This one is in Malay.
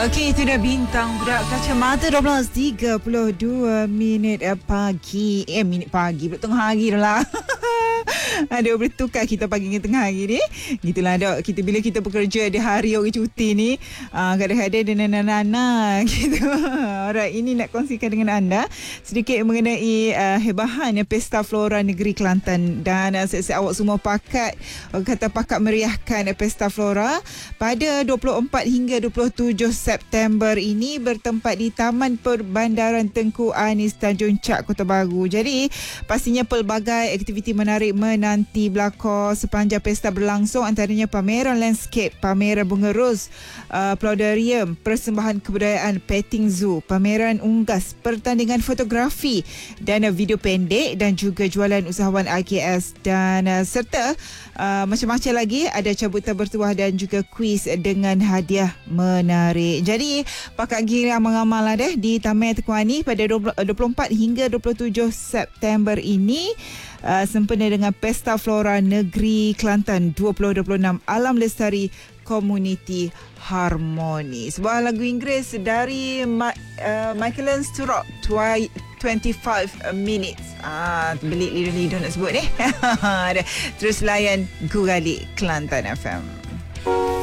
Okey, itu dah bintang budak kacamata 12.32 minit pagi. Minit pagi pula tengah hari dah lah. Aduh, boleh tukar kita pagi dengan tengah hari ni. Gitulah dok. Bila kita bekerja di hari orang cuti ni, kadang-kadang dengan nana-nana gitu. Alright, ini nak kongsikan dengan anda sedikit mengenai hebahan Pesta Flora Negeri Kelantan. Dan saya awak semua pakat, orang kata pakat meriahkan Pesta Flora pada 24 hingga 27 September ini bertempat di Taman Perbandaran Tengku Anis Tanjung Chak, Kota Baru. Jadi pastinya pelbagai aktiviti menarik menanti belakang sepanjang pesta berlangsung, antaranya pameran landscape, pameran bunga ros, plaudarium, persembahan kebudayaan petting zoo, pameran unggas, pertandingan fotografi dan video pendek, dan juga jualan usahawan IKS, dan serta macam-macam lagi, ada cabutan bertuah dan juga kuis dengan hadiah menarik. Jadi pakat gila ramal-ramal lah deh di Taman Tengku Anis pada 24 hingga 27 September ini, sempena dengan Pesta Flora Negeri Kelantan 2026 Alam Lestari Komuniti Harmoni. Sebuah lagu Inggeris dari Michael Sturrock, 25 minutes. Belit lidah-lidah nak sebut ni. Terus layan Guralik Kelantan FM.